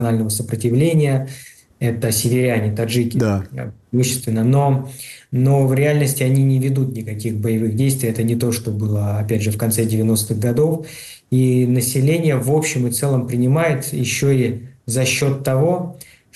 национального сопротивления, это северяне, таджики, Да. преимущественно, но в реальности они не ведут никаких боевых действий, это не то, что было, опять же, в конце 90-х годов, и население в общем и целом принимает еще и за счет того,